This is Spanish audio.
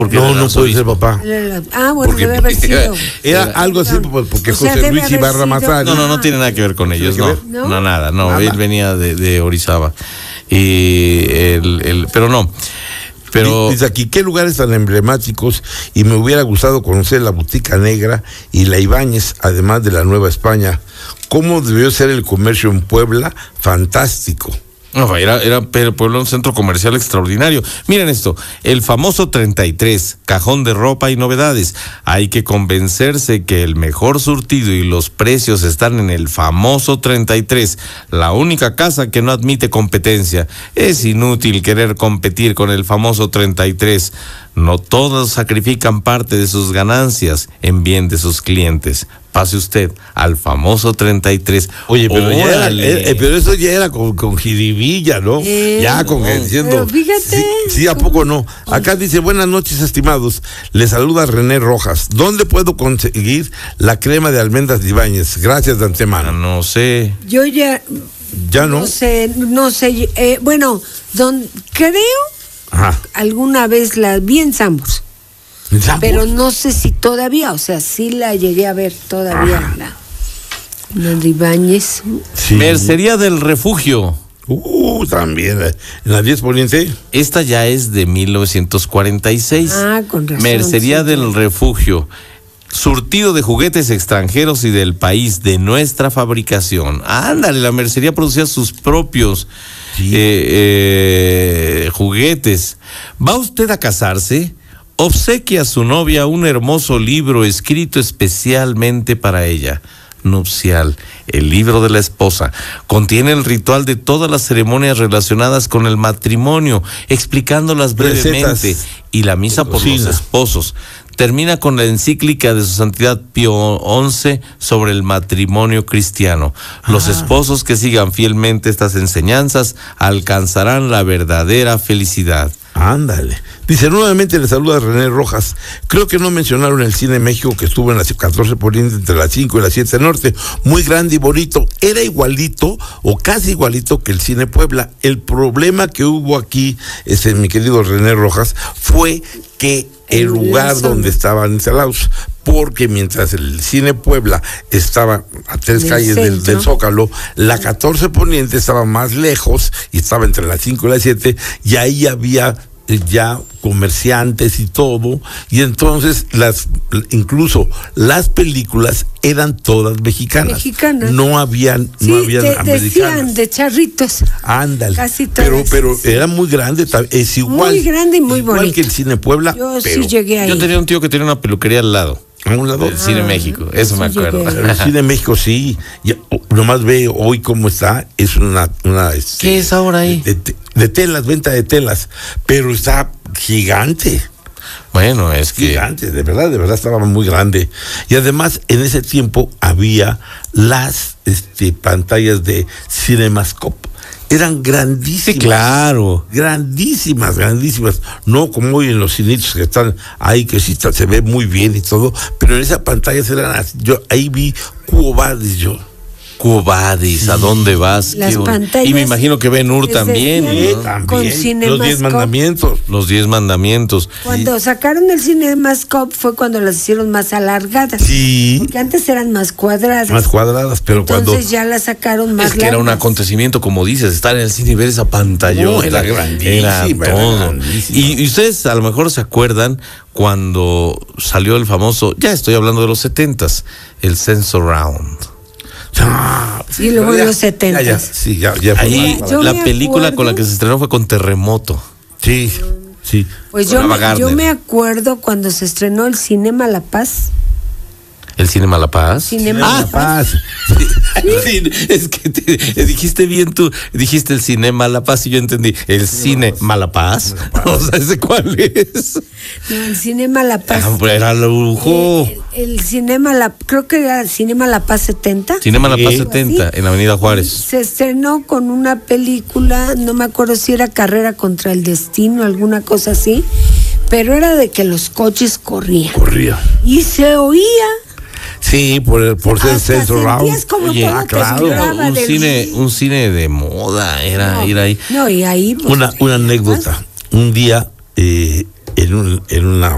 Porque no puede ser papá. Bueno, Porque debe haber sido. Era algo así, porque O sea, José debe Luis haber Ibarra sido. Mazari. No tiene nada que ver con ellos, ¿Tiene que no. ver? Nada. Nada. Él venía de Orizaba. Y pero no. Pero Dice aquí, ¿qué lugares tan emblemáticos? Y me hubiera gustado conocer la Botica Negra y la Ibáñez, además de la Nueva España. ¿Cómo debió ser el comercio en Puebla? Fantástico. no, era Puebla un centro comercial extraordinario. Miren esto, el famoso 33, cajón de ropa y novedades. Hay que convencerse que el mejor surtido y los precios están en el famoso 33, la única casa que no admite competencia. Es inútil querer competir con el famoso 33. No todos sacrifican parte de sus ganancias en bien de sus clientes. Pase usted al famoso 33. Oye, pero, pero eso ya era con jiribilla, ¿no? Ya con diciendo. Pero fíjate. Sí, ¿a poco no? Acá dice, buenas noches, estimados. Les saluda René Rojas. ¿Dónde puedo conseguir la crema de almendras de Ibáñez? Gracias de antemano. No sé. Yo ya. ¿Ya no? No sé. Bueno, creo. Ajá. Alguna vez la vi en Sambors. Pero no sé si todavía, o sea, sí la llegué a ver todavía. La de Ibáñez. Sí. Mercería del Refugio. También. En la 10 Poniente. Esta ya es de 1946. Con razón. Mercería del Refugio. Surtido de juguetes extranjeros y del país, de nuestra fabricación. Ándale, la mercería producía sus propios juguetes. ¿Va usted a casarse? Obsequie a su novia un hermoso libro escrito especialmente para ella. Nupcial, el libro de la esposa. Contiene el ritual de todas las ceremonias relacionadas con el matrimonio, explicándolas brevemente. Recetas y la misa por los esposos. Termina con la encíclica de su santidad Pío XI sobre el matrimonio cristiano. Los esposos que sigan fielmente estas enseñanzas alcanzarán la verdadera felicidad. Ándale. Dice, nuevamente le saluda René Rojas. Creo que no mencionaron el Cine México que estuvo en las 14 Poniente entre las 5 y las 7 Norte. Muy grande y bonito. Era igualito o casi igualito que el Cine Puebla. El problema que hubo aquí, mi querido René Rojas, fue que el lugar donde estaban instalados, porque mientras el Cine Puebla estaba a 3 calles del Zócalo, la 14 Poniente estaba más lejos y estaba entre las 5 y las 7, y ahí había ya comerciantes y todo, y entonces incluso las películas eran todas mexicanas. No habían americanas. Decían de charritos. Ándale. Casi todas. Pero era muy grande, es igual. Muy grande y muy bonito. Igual que el Cine Puebla. Sí llegué ahí. Yo tenía un tío que tenía una peluquería al lado. A un lado. El Cine México, eso me acuerdo. El Cine México, sí. Nomás ve hoy cómo está. Es una ¿qué es ahora ahí? De telas, venta de telas. Pero está gigante. Bueno, es que... Gigante, de verdad estaba muy grande. Y además, en ese tiempo había las pantallas de CinemaScope. Eran grandísimas. Sí, claro. Grandísimas. No como hoy en los cinitos que están ahí, que sí se ve muy bien y todo. Pero en esa pantalla yo ahí vi Quo Vadis, Quo Vadis, ¿a dónde vas? Las pantallas. Y me imagino que Ben-Hur también, ¿no? También. Con Los 10 mandamientos. Los 10 mandamientos. Cuando sacaron el CinemaScope fue cuando las hicieron más alargadas. Sí. Porque antes eran más cuadradas. Pero entonces ya las sacaron más largas. Es que largas. era un acontecimiento, como dices, estar en el cine y ver esa pantalla. Era grandísima. Era todo. Y ustedes a lo mejor se acuerdan cuando salió el famoso, ya estoy hablando de los 70s, el Sensurround. Y luego en los 70. Sí, ya ahí la película con la que se estrenó fue con Terremoto. Sí. Pues yo me acuerdo cuando se estrenó el Cinema La Paz. ¿El Cinema La Paz? Cinema La Paz. Sí, es que dijiste bien tú, dijiste el Cinema La Paz y yo entendí, el Cine La Paz. O sea, ¿ese cuál es? No, el Cinema La Paz. Era lujo. El Cinema creo que era Cinema La Paz 70. Cinema La Paz 70, en Avenida Juárez. Se estrenó con una película, no me acuerdo si era Carrera contra el Destino, alguna cosa así, pero era de que los coches corrían. Y se oía. Sí, por ser Sensurround. Oye, claro. Un cine de moda era ir ahí. No, y ahí una anécdota. Un día en una